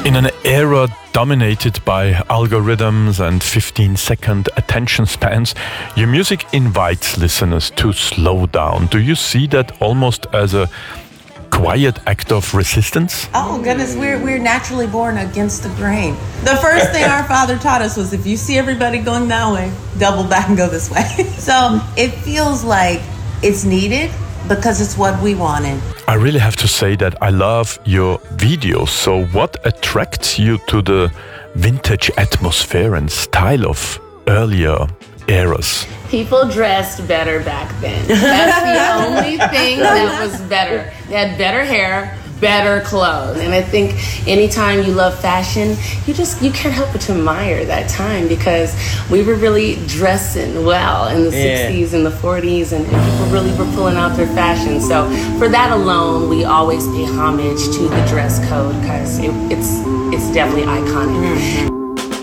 In an era dominated by algorithms and 15-second attention spans, your music invites listeners to slow down. Do you see that almost as a quiet act of resistance? Oh goodness, we're naturally born against the grain. The first thing our father taught us was if you see everybody going that way, double back and go this way. So it feels like it's needed because it's what we wanted. I really have to say that I love your videos. So what attracts you to the vintage atmosphere and style of earlier eras? People dressed better back then. That's the only thing that was better. They had better hair, better clothes. And I think anytime you love fashion, you can't help but to admire that time because we were really dressing well in the 60s and the 40s and people really were pulling out their fashion. So for that alone, we always pay homage to the dress code because it's definitely iconic. Mm-hmm.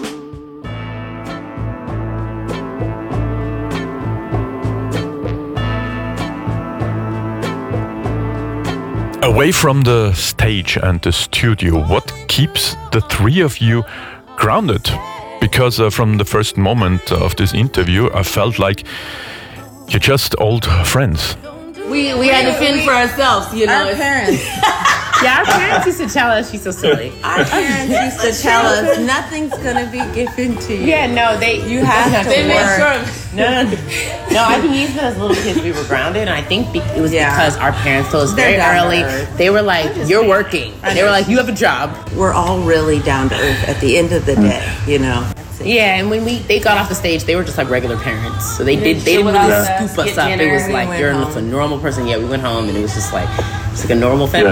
Away from the stage and the studio, what keeps the three of you grounded? Because from the first moment of this interview, I felt like you're just old friends. We had to fend for ourselves, you know. Our parents. Our parents used to tell us she's so silly. Our parents used to tell us nothing's gonna be given to you. Yeah, no, you have to they made work. sure. No, I think even as little kids we were grounded, and I think it was because our parents told us very early. They were like, "You're working." They were like, "You have a job." We're all really down to earth at the end of the day, you know. Yeah, and when they got off the stage, they were just like regular parents. So they didn't really scoop us up. It was like you're a normal person. Yeah, we went home and it was just like it's like a normal family.